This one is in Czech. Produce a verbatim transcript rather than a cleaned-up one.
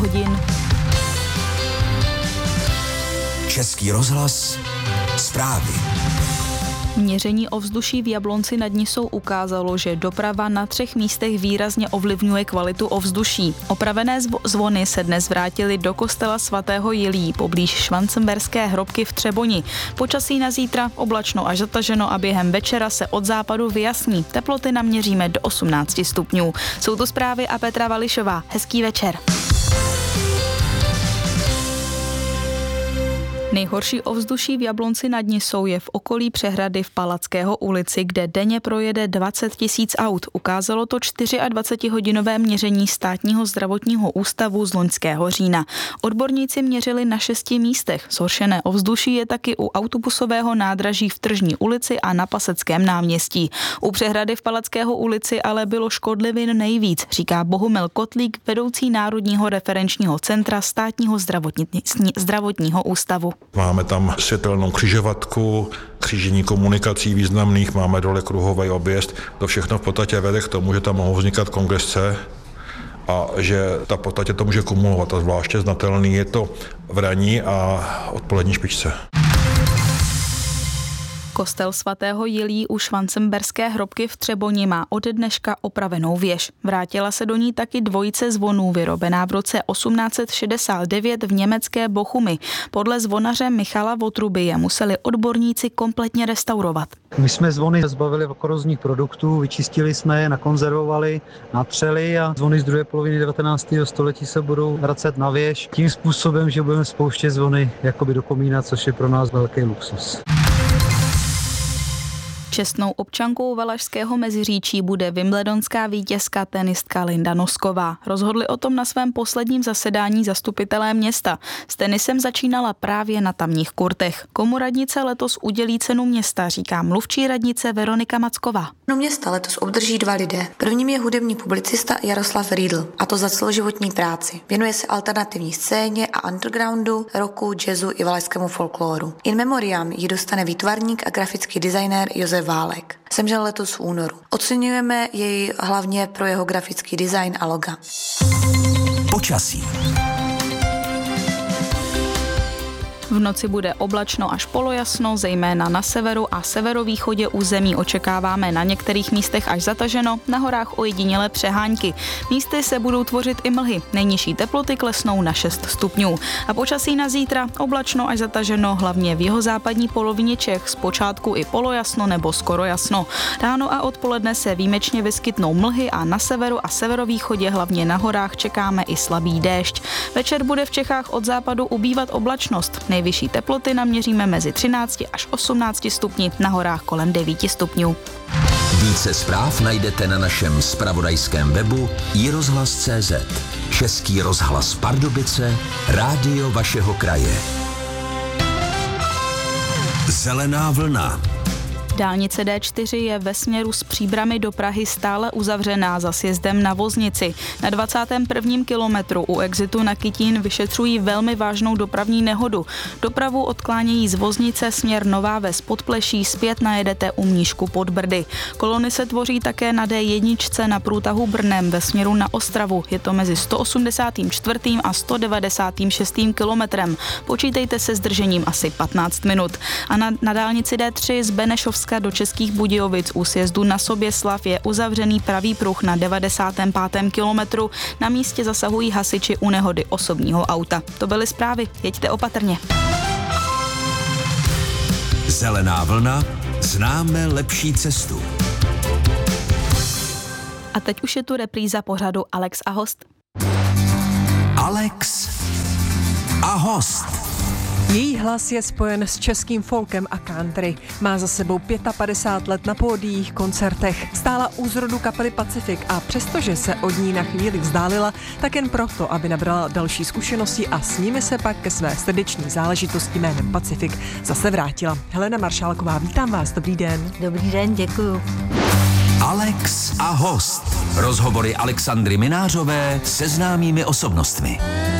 hodin. Český rozhlas, zprávy. Měření ovzduší v Jablonci nad Nisou ukázalo, že doprava na třech místech výrazně ovlivňuje kvalitu ovzduší. Opravené zvony se dnes vrátily do kostela svatého Jilí poblíž Švancemberské hrobky v Třeboni. Počasí na zítra oblačno až zataženo a během večera se od západu vyjasní. Teploty naměříme do osmnáct stupňů. Jsou to zprávy a Petra Vališová. Hezký večer. Nejhorší ovzduší v Jablonci nad Nisou je v okolí přehrady v Palackého ulici, kde denně projede dvacet tisíc aut. Ukázalo to dvacetičtyřhodinové měření Státního zdravotního ústavu z loňského října. Odborníci měřili na šesti místech. Zhoršené ovzduší je taky u autobusového nádraží v Tržní ulici a na Paseckém náměstí. U přehrady v Palackého ulici ale bylo škodlivin nejvíc, říká Bohumil Kotlík, vedoucí Národního referenčního centra Státního zdravotního ústavu. Máme tam světelnou křižovatku, křížení komunikací významných, máme dole kruhový objezd. To všechno v podstatě vede k tomu, že tam mohou vznikat kongesce a že ta v podstatě to může kumulovat. A zvláště znatelný je to v ranní a odpolední špičce. Kostel svatého Jilí u Švancemberské hrobky v Třeboni má od dneška opravenou věž. Vrátila se do ní taky dvojice zvonů vyrobená v roce osmnáct set šedesát devět v německé Bochumi. Podle zvonaře Michala Votruby je museli odborníci kompletně restaurovat. My jsme zvony zbavili korozních produktů, vyčistili jsme je, nakonzervovali, natřeli a zvony z druhé poloviny devatenáctého století se budou vracet na věž tím způsobem, že budeme spouštět zvony jakoby do komína, což je pro nás velký luxus. Čestnou občankou Valašského Meziříčí bude wimbledonská vítězka tenistka Linda Nosková. Rozhodli o tom na svém posledním zasedání zastupitelé města. S tenisem začínala právě na tamních kurtech. Komu radnice letos udělí cenu města, říká mluvčí radnice Veronika Macková. Cenu města letos obdrží dva lidé. Prvním je hudební publicista Jaroslav Riedl, a to za celoživotní práci. Věnuje se alternativní scéně a undergroundu, rocku, jazzu i valašskému folkloru. In memoriam ji dostane výtvarník a grafický designér Josef Válek. Zemřel letos v únoru. Oceňujeme jej hlavně pro jeho grafický design a loga. Počasí. V noci bude oblačno až polojasno, zejména na severu a severovýchodě území očekáváme na některých místech až zataženo, na horách ojedinělé přehánky. Místy se budou tvořit i mlhy, nejnižší teploty klesnou na šest stupňů. A počasí na zítra oblačno až zataženo, hlavně v jihozápadní polovině Čech, zpočátku i polojasno nebo skoro jasno. Ráno a odpoledne se výjimečně vyskytnou mlhy a na severu a severovýchodě, hlavně na horách, čekáme i slabý déšť. Večer bude v Čechách od západu ubývat oblačnost. Nejvyšší teploty naměříme mezi třinácti až osmnácti stupni, na horách kolem devíti stupňů. Více zpráv najdete na našem zpravodajském webu i rozhlas tečka cé zet. Český rozhlas Pardubice, rádio vašeho kraje. Zelená vlna. Dálnice dé čtyři je ve směru z Příbrami do Prahy stále uzavřená za sjezdem na Voznici. Na dvacátém prvním kilometru u exitu na Kytín vyšetřují velmi vážnou dopravní nehodu. Dopravu odklánějí z Voznice směr Nová Ves Podpleší, zpět najedete u Mníšku pod Brdy. Kolony se tvoří také na dé jedna na průtahu Brnem ve směru na Ostravu. Je to mezi sto osmdesát čtyři a sto devadesát šest kilometrem. Počítejte se zdržením asi patnáct minut. A na, na dálnici dé tři z Benešovska do Českých Budějovic u sjezdu na Soběslav je uzavřený pravý pruh na devadesátém pátém kilometru. Na místě zasahují hasiči u nehody osobního auta. To byly zprávy, jeďte opatrně. Zelená vlna, známe lepší cestu. A teď už je tu repríza pořadu Alex a host. Alex a host. Její hlas je spojen s českým folkem a country. Má za sebou padesát pět let na pódiích, koncertech. Stála u zrodu kapely Pacific a přestože se od ní na chvíli vzdálila, tak jen proto, aby nabrala další zkušenosti a s nimi se pak ke své srdeční záležitosti jménem Pacific zase vrátila. Helena Maršálková, vítám vás, dobrý den. Dobrý den, děkuju. Alex a host. Rozhovory Alexandry Minářové se známými osobnostmi.